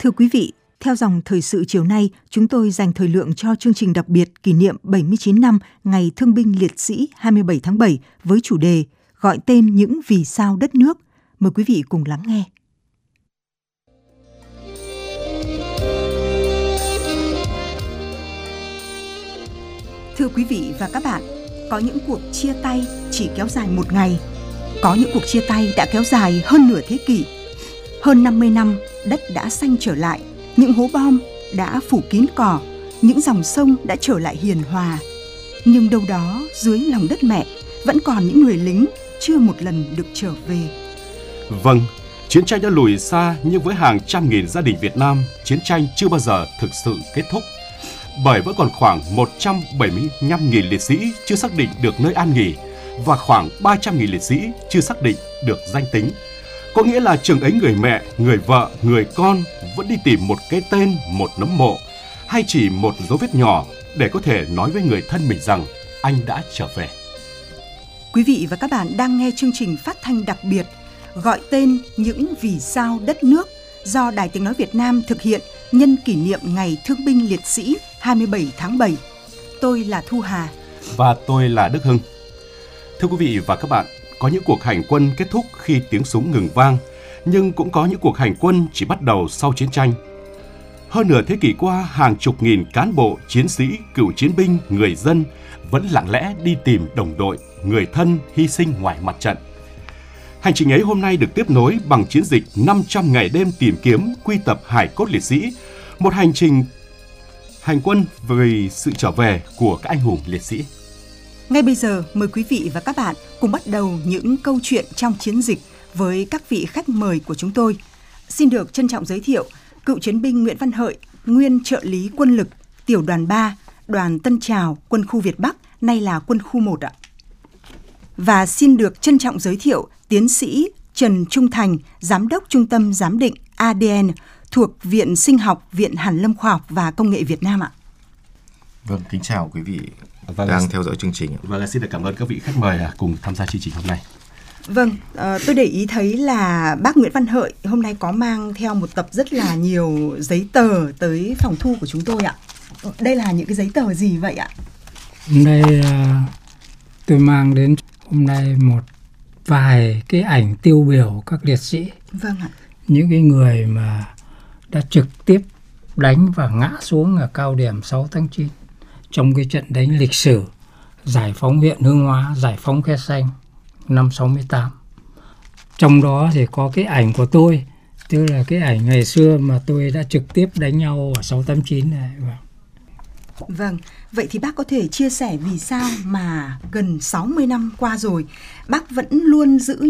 Thưa quý vị, theo dòng thời sự chiều nay, chúng tôi dành thời lượng cho chương trình đặc biệt kỷ niệm 79 năm Ngày Thương binh Liệt sĩ 27 tháng 7 với chủ đề Gọi tên những vì sao đất nước. Mời quý vị cùng lắng nghe. Thưa quý vị và các bạn, có những cuộc chia tay chỉ kéo dài một ngày, có những cuộc chia tay đã kéo dài hơn nửa thế kỷ. Hơn 50 năm, đất đã xanh trở lại, những hố bom đã phủ kín cỏ, những dòng sông đã trở lại hiền hòa. Nhưng đâu đó dưới lòng đất mẹ vẫn còn những người lính chưa một lần được trở về. Vâng, chiến tranh đã lùi xa, nhưng với hàng trăm nghìn gia đình Việt Nam, chiến tranh chưa bao giờ thực sự kết thúc. Bởi vẫn còn khoảng 175.000 liệt sĩ chưa xác định được nơi an nghỉ và khoảng 300.000 liệt sĩ chưa xác định được danh tính. Có nghĩa là chừng ấy người mẹ, người vợ, người con vẫn đi tìm một cái tên, một nấm mộ hay chỉ một dấu vết nhỏ để có thể nói với người thân mình rằng anh đã trở về. Quý vị và các bạn đang nghe chương trình phát thanh đặc biệt Gọi tên những vì sao đất nước do Đài Tiếng Nói Việt Nam thực hiện nhân kỷ niệm Ngày Thương binh Liệt sĩ 27 tháng 7. Tôi là Thu Hà. Và tôi là Đức Hưng. Thưa quý vị và các bạn, có những cuộc hành quân kết thúc khi tiếng súng ngừng vang, nhưng cũng có những cuộc hành quân chỉ bắt đầu sau chiến tranh. Hơn nửa thế kỷ qua, hàng chục nghìn cán bộ, chiến sĩ, cựu chiến binh, người dân vẫn lặng lẽ đi tìm đồng đội, người thân hy sinh ngoài mặt trận. Hành trình ấy hôm nay được tiếp nối bằng chiến dịch 500 ngày đêm tìm kiếm quy tập hài cốt liệt sĩ, một hành trình hành quân vì sự trở về của các anh hùng liệt sĩ. Ngay bây giờ, mời quý vị và các bạn cùng bắt đầu những câu chuyện trong chiến dịch với các vị khách mời của chúng tôi. Xin được trân trọng giới thiệu cựu chiến binh Nguyễn Văn Hợi, nguyên trợ lý quân lực, tiểu đoàn 3, đoàn Tân Trào, quân khu Việt Bắc, nay là quân khu 1 ạ. Và xin được trân trọng giới thiệu tiến sĩ Trần Trung Thành, giám đốc Trung tâm Giám định ADN thuộc Viện Sinh học, Viện Hàn lâm Khoa học và Công nghệ Việt Nam ạ. Vâng, kính chào quý vị đang theo dõi chương trình. Vâng, xin được cảm ơn các vị khách mời cùng tham gia chương trình hôm nay. Vâng, tôi để ý thấy là bác Nguyễn Văn Hợi hôm nay có mang theo một tập rất là nhiều giấy tờ tới phòng thu của chúng tôi ạ. Đây là những cái giấy tờ gì vậy ạ? Hôm nay tôi mang đến hôm nay một vài cái ảnh tiêu biểu các liệt sĩ. Vâng ạ. Những cái người mà đã trực tiếp đánh và ngã xuống ở cao điểm 6 tháng 9 trong cái trận đánh lịch sử giải phóng huyện Hương Hóa, giải phóng Khe Xanh năm 68. Trong đó thì có cái ảnh của tôi, tức là cái ảnh ngày xưa mà tôi đã trực tiếp đánh nhau ở 689 này. Vâng, vậy thì bác có thể chia sẻ vì sao mà gần 60 năm qua rồi, bác vẫn luôn giữ